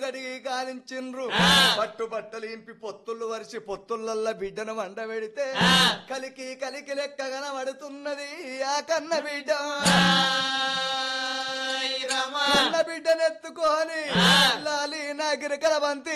గడిగి కాలించిండ్రు పట్టు బట్టలు ఇంపి పొత్తుళ్ళు వరిసి పొత్తుళ్ళల్ల బిడ్డను వండ పెడితే కలికి కలికి లెక్క కనబడుతున్నది ఆ కన్న బిడ్డ కన్న బిడ్డనెత్తుకొని లాలి నా గిరికల బంతి